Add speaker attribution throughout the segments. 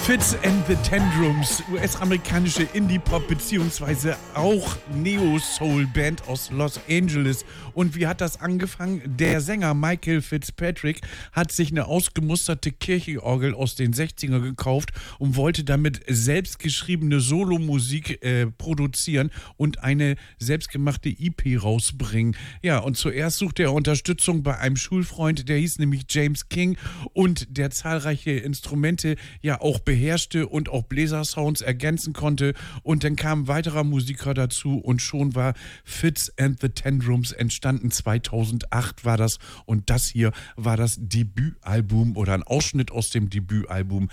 Speaker 1: Fitz and the Tendrums, US-amerikanische Indie-Pop bzw. auch Neo-Soul-Band aus Los Angeles. Und wie hat das angefangen? Der Sänger Michael Fitzpatrick hat sich eine ausgemusterte Kirchenorgel aus den 60ern gekauft und wollte damit selbstgeschriebene Solomusik produzieren und eine selbstgemachte EP rausbringen. Ja, und zuerst suchte er Unterstützung bei einem Schulfreund, der hieß nämlich James King und der zahlreiche Instrumente ja auch beherrschte und auch Bläsersounds ergänzen konnte. Und dann kam ein weiterer Musiker dazu und schon war Fitz and the Tendrums entstanden. 2008 war das und das hier war das Debütalbum oder ein Ausschnitt aus dem Debütalbum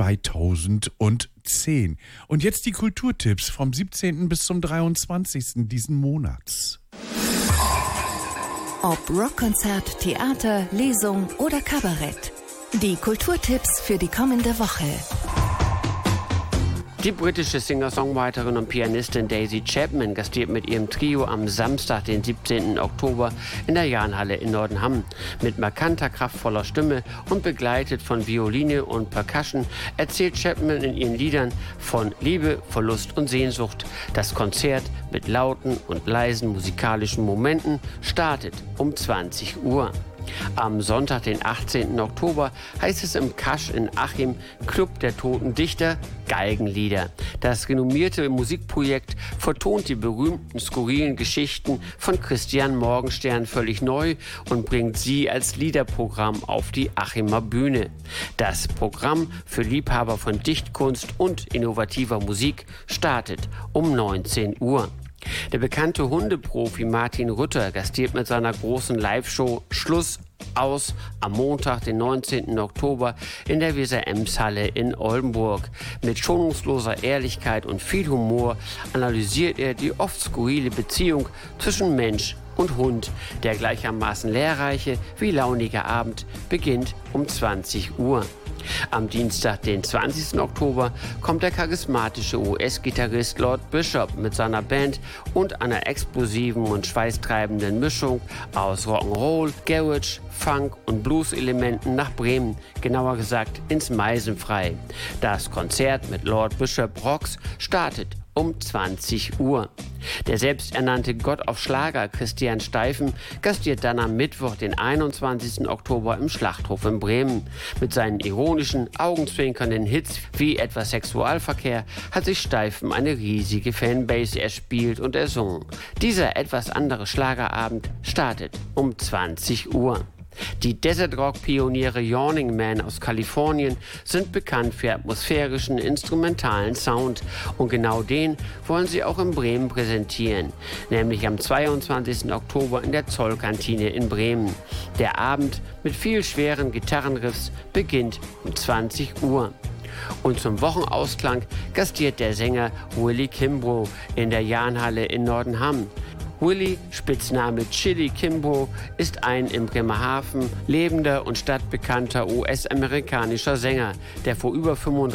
Speaker 1: 2010. Und jetzt die Kulturtipps vom 17. bis zum 23. diesen Monats.
Speaker 2: Ob Rockkonzert, Theater, Lesung oder Kabarett. Die Kulturtipps für die kommende Woche.
Speaker 3: Die britische Singer-Songwriterin und Pianistin Daisy Chapman gastiert mit ihrem Trio am Samstag, den 17. Oktober, in der Jahnhalle in Nordenham. Mit markanter, kraftvoller Stimme und begleitet von Violine und Percussion erzählt Chapman in ihren Liedern von Liebe, Verlust und Sehnsucht. Das Konzert mit lauten und leisen musikalischen Momenten startet um 20 Uhr. Am Sonntag, den 18. Oktober, heißt es im Kasch in Achim Club der Toten Dichter Galgenlieder. Das renommierte Musikprojekt vertont die berühmten, skurrilen Geschichten von Christian Morgenstern völlig neu und bringt sie als Liederprogramm auf die Achimer Bühne. Das Programm für Liebhaber von Dichtkunst und innovativer Musik startet um 19 Uhr. Der bekannte Hundeprofi Martin Rütter gastiert mit seiner großen Live-Show Schluss aus am Montag, den 19. Oktober in der Weser-Ems-Halle in Oldenburg. Mit schonungsloser Ehrlichkeit und viel Humor analysiert er die oft skurrile Beziehung zwischen Mensch und Hund. Der gleichermaßen lehrreiche wie launige Abend beginnt um 20 Uhr. Am Dienstag, den 20. Oktober, kommt der charismatische US-Gitarrist Lord Bishop mit seiner Band und einer explosiven und schweißtreibenden Mischung aus Rock'n'Roll, Garage, Funk und Blues-Elementen nach Bremen, genauer gesagt ins Meisenfrei. Das Konzert mit Lord Bishop Rocks startet um 20 Uhr. Der selbsternannte Gott auf Schlager Christian Steifen gastiert dann am Mittwoch, den 21. Oktober im Schlachthof in Bremen. Mit seinen ironischen, augenzwinkernden Hits wie etwa Sexualverkehr hat sich Steifen eine riesige Fanbase erspielt und ersungen. Dieser etwas andere Schlagerabend startet um 20 Uhr. Die Desert-Rock-Pioniere Yawning Man aus Kalifornien sind bekannt für atmosphärischen, instrumentalen Sound. Und genau den wollen sie auch in Bremen präsentieren. Nämlich am 22. Oktober in der Zollkantine in Bremen. Der Abend mit viel schweren Gitarrenriffs beginnt um 20 Uhr. Und zum Wochenausklang gastiert der Sänger Willie Kimbrough in der Jahnhalle in Nordenham. Willie, Spitzname Chili Kimbrough, ist ein in Bremerhaven lebender und stadtbekannter US-amerikanischer Sänger, der vor über 35